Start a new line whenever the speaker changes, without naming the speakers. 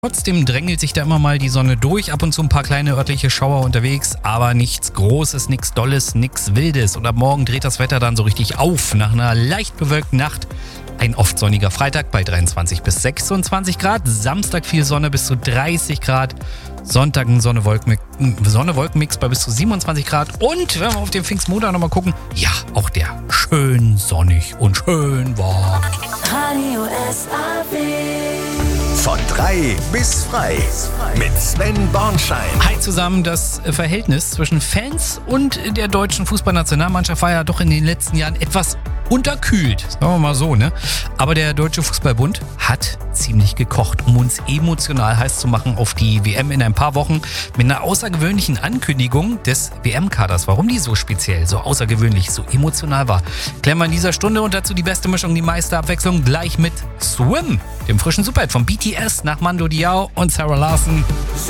Trotzdem drängelt sich da immer mal die Sonne durch, ab und zu ein paar kleine örtliche Schauer unterwegs, aber nichts Großes, nichts Dolles, nichts Wildes. Und ab morgen dreht das Wetter dann so richtig auf. Nach einer leicht bewölkten Nacht ein oft sonniger Freitag bei 23 bis 26 Grad, Samstag viel Sonne bis zu 30 Grad, Sonntag ein Sonne-Wolken-Mix bei bis zu 27 Grad und wenn wir auf den Pfingstmontag nochmal gucken, ja, auch der schön sonnig und schön warm.
Radio SAB.
Von 3 bis frei mit Sven Bornschein.
Hi zusammen, das Verhältnis zwischen Fans und der deutschen Fußballnationalmannschaft war ja doch in den letzten Jahren etwas unterkühlt, sagen wir mal so, ne? Aber der Deutsche Fußballbund hat ziemlich gekocht, um uns emotional heiß zu machen auf die WM in ein paar Wochen mit einer außergewöhnlichen Ankündigung des WM-Kaders. Warum die so speziell, so außergewöhnlich, so emotional war, klären wir in dieser Stunde und dazu die beste Mischung, die meiste Abwechslung gleich mit Swim, dem frischen Superhit von BTS nach Mando Diao und Sarah Larson.